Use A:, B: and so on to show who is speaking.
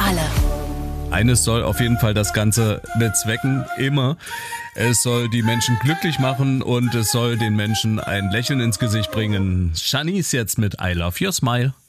A: alle.
B: Eines soll auf jeden Fall das Ganze bezwecken, immer. Es soll die Menschen glücklich machen und es soll den Menschen ein Lächeln ins Gesicht bringen. Shanice jetzt mit I Love Your Smile.